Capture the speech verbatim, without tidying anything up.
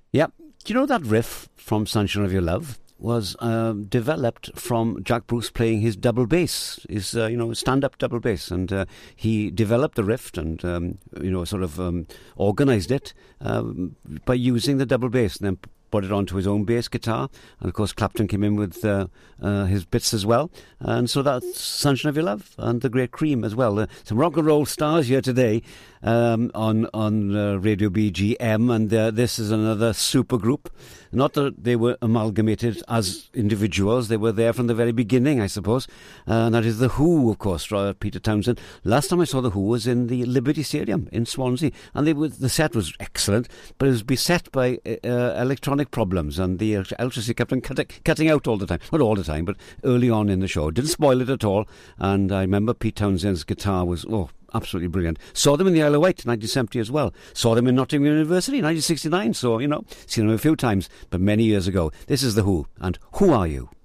Yeah. Do you know that riff from Sunshine of Your Love was um, developed from Jack Bruce playing his double bass, his uh, you know stand-up double bass, and uh, he developed the riff and um, you know sort of um, organised it um, by using the double bass, and then put it onto his own bass guitar, and of course Clapton came in with uh, uh, his bits as well, and so that's Sunshine of Your Love and the Great Cream as well. Uh, some rock and roll stars here today um, on on uh, Radio B G M, and uh, this is another super group. Not that they were amalgamated as individuals, they were there from the very beginning, I suppose, uh, and that is The Who, of course, Peter Townsend. Last time I saw The Who was in the Liberty Stadium in Swansea, and they were, the set was excellent, but it was beset by uh, electronic problems, and the electricity kept on cut- cutting out all the time. Not all the time, but early on in the show. Didn't spoil it at all, and I remember Pete Townsend's guitar was, oh, absolutely brilliant. Saw them in the Isle of Wight in nineteen seventy as well. Saw them in Nottingham University in nineteen sixty-nine, so, you know, seen them a few times, but many years ago. This is The Who, and Who Are You?